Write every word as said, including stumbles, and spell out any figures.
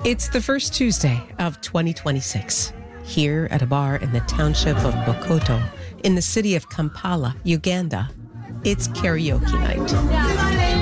It's the first Tuesday of twenty twenty-six. Here at a bar in the township of Bokoto, in the city of Kampala, Uganda, it's karaoke night.